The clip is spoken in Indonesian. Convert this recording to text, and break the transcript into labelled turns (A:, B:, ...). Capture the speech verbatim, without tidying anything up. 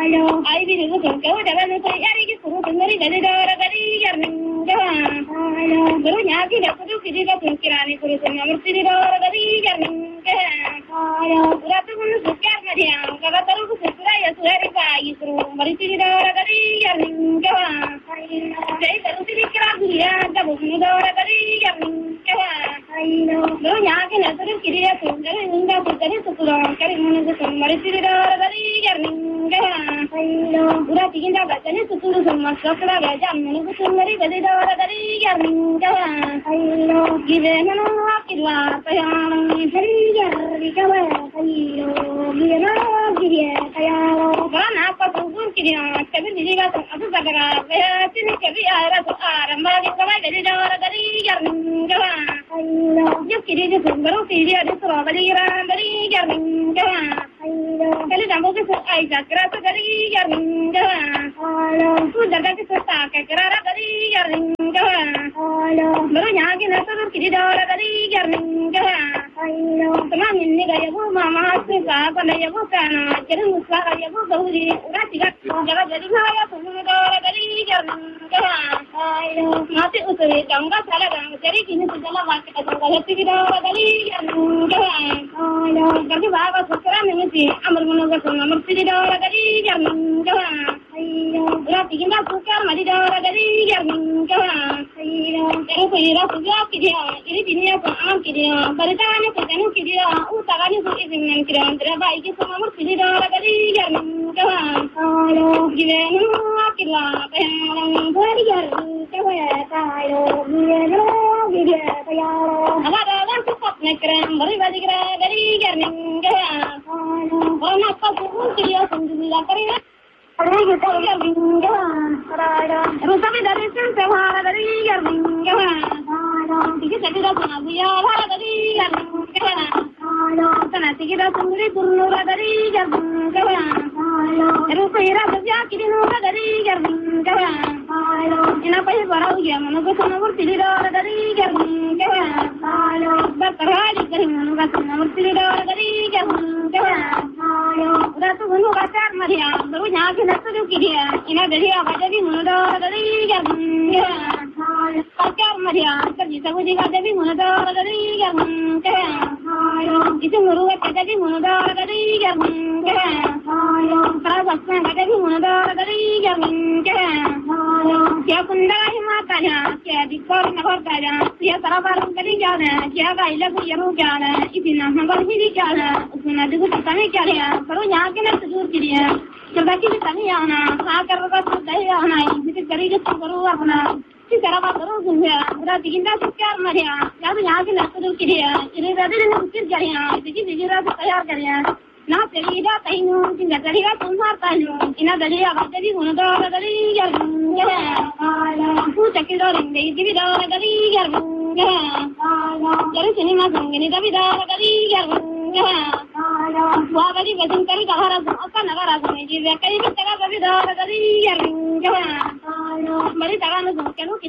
A: Ai bi ni ko ko da ban ko yari ki suru ngari gadi dora gadi yarning gawa. Baru nyaki da kudu kidi ka kirani kuru sun amurti di dora gadi yarning gawa. Ura tu mun sukar mariya kala taru ku sura ya sura ka isru mari ti dora gadi yarning gawa. Sai taru ti kira duriya da bu dora gadi yarning gawa. Baru nyaki na taru kidi ya sun ngari ninga ku tari sura kari mun sun mari ti dora gadi yarning gawa. Ura tiginda batane suturu sun masakla ga jamnu ku sun mari gadi dora gadi yarning gawa. Give no akilwa payang hari yari gawa. Ayo gina giriya kayalo. Bana apa pun kiriya tapi diriga tu abu bagara. Saya sini kiri ara tu ara mari kawai gadi dora gadi yarning gawa. Yo kiri tu baru kiri ada sura gadi ran gadi yarning gawa. Kali jambu ke ai jakra tu gadi yarning gawa. Tu jaga ke sota ke kara gadi yarning gawa. Baru nyagi na tu kiri dora gadi yarning gawa. Teman ini gaya bu mama suka pada ya bu kana jadi musa gaya bu gauri udah tiga jaga jadi gaya tu dora gadi yarning gawa. Mati usuri jangga salah gang jadi kini sudah waktu kita jadi dora gadi yarning gawa. Jadi bawa sukra nengi amar monoga sun amar ti dora gadi yarning gawa. Udah tiga sukar mari dora gadi yarning gawa. Jadi kira sudah kira ini dunia pun am kira beritanya ketemu kira utagani su izin kira antara baik sama amar ti dora gadi yarning gawa. Gimana kira pengen beri yarning gawa tayo gimana gila tayo. Agak dalam cepat nekram beri bagi kira gadi yarning gawa. Kalau nak pun kira sendiri kira. Ada kita yarning gawa. Rusami dari sen sewara dari yarning gawa. Tiga jadi dah sana buya hara dari yarning gawa. Sana tiga dah sendiri purnura dari yarning gawa. Rusira kerja kini nura dari yarning gawa. Ina pay barau ya manoga sana murti dora dari yarning gawa. Bakarali kari manoga sana murti dora dari yarning gawa. Udah tu gunu kasar mariya baru nyaki nasu kiriya ina dari apa jadi manoga dari yarning gawa. Kasar mariya kerja sabu juga jadi manoga dari yarning gawa. Itu muruga jadi manoga dari yarning gawa. Prasasna jadi manoga dari yarning gawa. Kia kundala himatanya, kia dikor nakor kaya, kia sarabaram kali jana, kia gaila ku yaru jana, ipina hangal hiri jana, usuna dugu tani kya pero nyake na tujur kiriya, sebaki tani yana, saakar ka sudai yana, itu kari ke sunguru apna, si saraba karo gunja, udah tiginda sukyar mariya, yadu nyake na tujur kiriya, ini tadi dengan ukir jariya, itu dijira tu tayar kariya. Na terida tainu tinga terida tumhar tainu ina daliya bagadi gunada dali yarung ya ala ku takiro ringe divi da dali yarung ya ala jare sinima sangeni davi da dali yarung ya ala wa badi basin kari kahara aka nagara sune ji kai bi taga davi da dali yarung ya ala mari taga no kenu